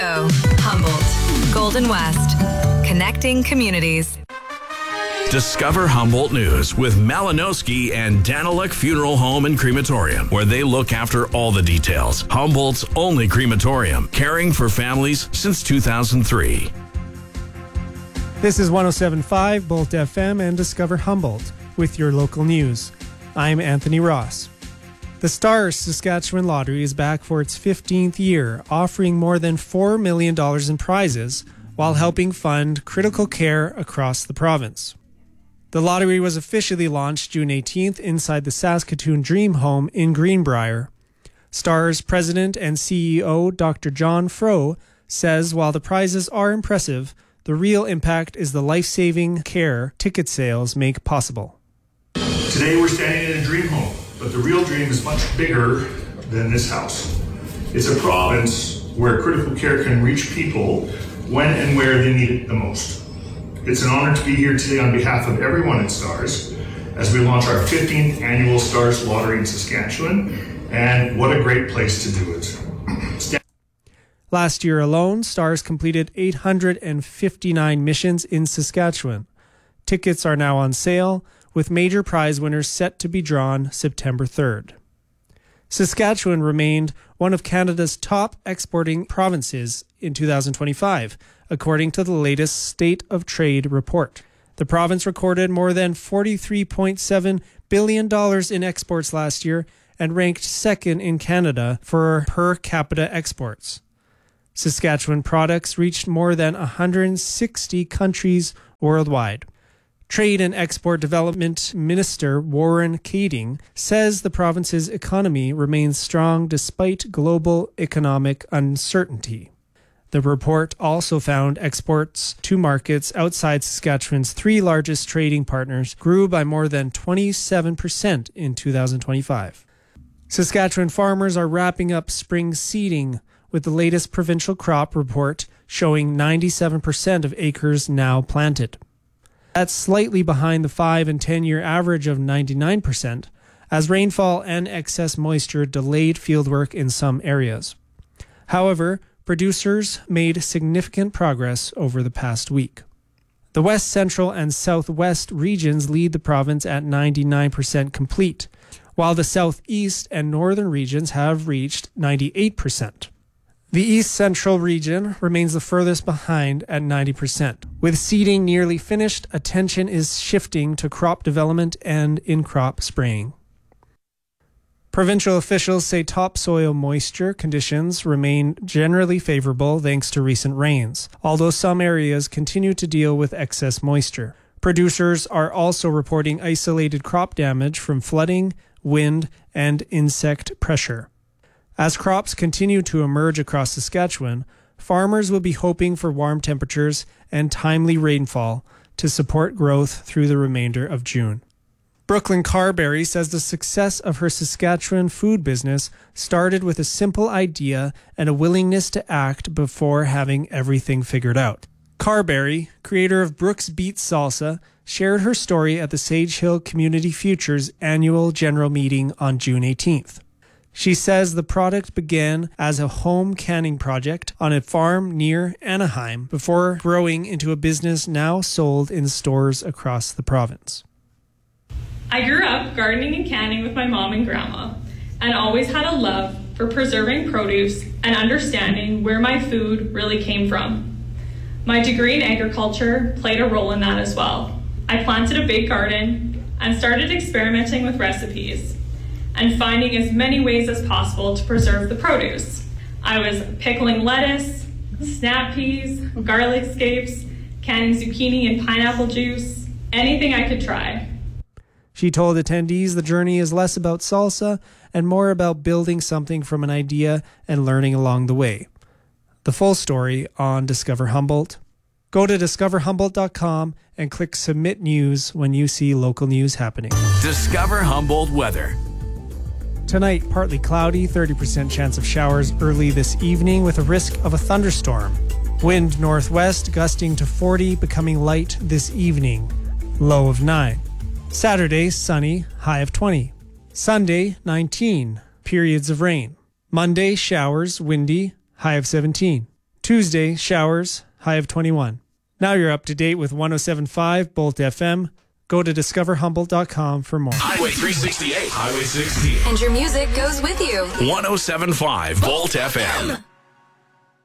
Oh, Humboldt. Golden West. Connecting communities. Discover Humboldt News with Malinowski and Daniluk Funeral Home and Crematorium, where they look after all the details. Humboldt's only crematorium, caring for families since 2003. This is 107.5 Bolt FM and Discover Humboldt with your local news. I'm Anthony Ross. The Stars Saskatchewan Lottery is back for its 15th year, offering more than $4 million in prizes while helping fund critical care across the province. The lottery was officially launched June 18th inside the Saskatoon Dream Home in Greenbrier. Stars President and CEO Dr. John Froh says while the prizes are impressive, the real impact is the life-saving care ticket sales make possible. Today we're standing in a dream home, but the real dream is much bigger than this house. It's a province where critical care can reach people when and where they need it the most. It's an honor to be here today on behalf of everyone at Stars as we launch our 15th annual Stars Lottery in Saskatchewan, and what a great place to do it. Last year alone, Stars completed 859 missions in Saskatchewan. Tickets are now on sale, with major prize winners set to be drawn September 3rd. Saskatchewan remained one of Canada's top exporting provinces in 2025, according to the latest State of Trade report. The province recorded more than $43.7 billion in exports last year and ranked second in Canada for per capita exports. Saskatchewan products reached more than 160 countries worldwide. Trade and Export Development Minister Warren Kading says the province's economy remains strong despite global economic uncertainty. The report also found exports to markets outside Saskatchewan's three largest trading partners grew by more than 27% in 2025. Saskatchewan farmers are wrapping up spring seeding, with the latest provincial crop report showing 97% of acres now planted. That's slightly behind the 5- and 10-year average of 99%, as rainfall and excess moisture delayed fieldwork in some areas. However, producers made significant progress over the past week. The West Central and Southwest regions lead the province at 99% complete, while the Southeast and Northern regions have reached 98%. The East Central region remains the furthest behind at 90%. With seeding nearly finished, attention is shifting to crop development and in-crop spraying. Provincial officials say topsoil moisture conditions remain generally favorable thanks to recent rains, although some areas continue to deal with excess moisture. Producers are also reporting isolated crop damage from flooding, wind, and insect pressure. As crops continue to emerge across Saskatchewan, farmers will be hoping for warm temperatures and timely rainfall to support growth through the remainder of June. Brooklyn Carberry says the success of her Saskatchewan food business started with a simple idea and a willingness to act before having everything figured out. Carberry, creator of Brooks Beats Salsa, shared her story at the Sage Hill Community Futures annual general meeting on June 18th. She says the product began as a home canning project on a farm near Anaheim before growing into a business now sold in stores across the province. I grew up gardening and canning with my mom and grandma, and always had a love for preserving produce and understanding where my food really came from. My degree in agriculture played a role in that as well. I planted a big garden and started experimenting with recipes and finding as many ways as possible to preserve the produce. I was pickling lettuce, snap peas, garlic scapes, canning zucchini and pineapple juice, anything I could try. She told attendees the journey is less about salsa and more about building something from an idea and learning along the way. The full story on Discover Humboldt. Go to discoverhumboldt.com and click Submit News when you see local news happening. Discover Humboldt weather. Tonight, partly cloudy, 30% chance of showers early this evening with a risk of a thunderstorm. Wind northwest gusting to 40, becoming light this evening. Low of 9. Saturday, sunny, high of 20. Sunday, 19, periods of rain. Monday, showers, windy, high of 17. Tuesday, showers, high of 21. Now you're up to date with 107.5 Bolt FM. Go to discoverhumboldt.com for more. Highway 368, Highway 60. And your music goes with you. 107.5 Volt FM.